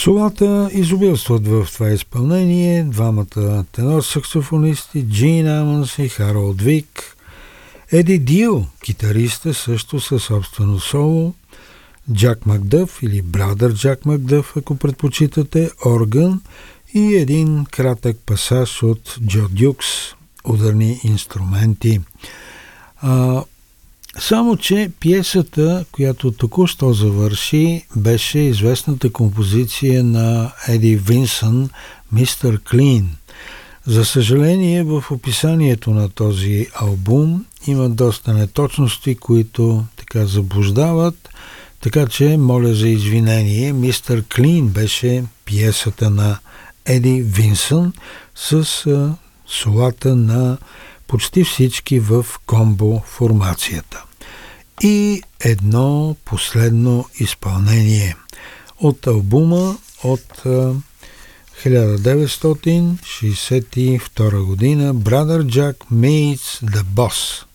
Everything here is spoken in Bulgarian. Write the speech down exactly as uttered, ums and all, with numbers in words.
Солата изобилстват в това изпълнение. Двамата тенор-саксофонисти Джин Амонс и Харолд Вик. Еди Дил, китариста, също със собствено соло. Джак Макдъф или Брадър Джак Макдъф, ако предпочитате, орган и един кратък пасаж от Джо Дюкс, ударни инструменти. А, само, че пиесата, която току-що завърши, беше известната композиция на Еди Винсън, мистер Клин. За съжаление, в описанието на този албум има доста неточности, които така заблуждават, така че моля за извинение. мистер Клин беше пиесата на Еди Винсън с а, солата на почти всички в комбо формацията. И едно последно изпълнение от албума от а, хиляда деветстотин шейсет и втора година Brother Jack Meets the Boss.